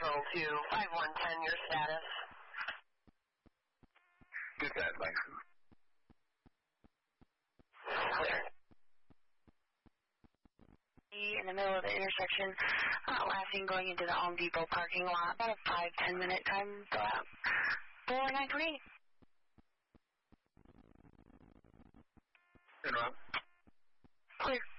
April to 5110, your status? Good, thanks. Clear. In the middle of the intersection, last seen going into the Home Depot parking lot, about a 5-10 minute time, go out. 4928. Good, Rob. Clear.